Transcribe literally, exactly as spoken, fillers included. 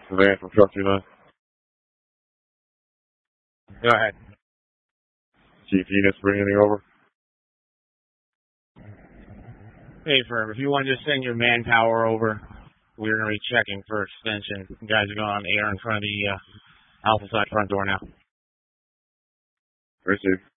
Van from Truck two nine. Go ahead. Chief units bring anything over? Hey, firm, if you want to just send your manpower over, we're going to be checking for extension. You guys are going on air in front of the uh, Alpha side front door now. Receive.